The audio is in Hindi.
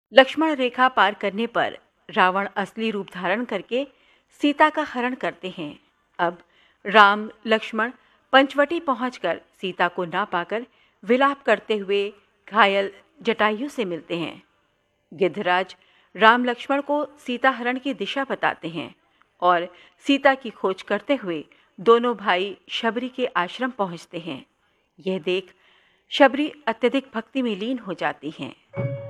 लक्ष्मण रेखा पार करने पर रावण असली रूप धारण करके सीता का हरण करते हैं। अब राम लक्ष्मण पंचवटी पहुंचकर सीता को ना पाकर विलाप करते हुए घायल जटायु से मिलते हैं। गिद्धराज राम लक्ष्मण को सीता हरण की दिशा बताते हैं और सीता की खोज करते हुए दोनों भाई शबरी के आश्रम पहुंचते हैं। यह देख शबरी अत्यधिक भक्ति में लीन हो जाती हैं।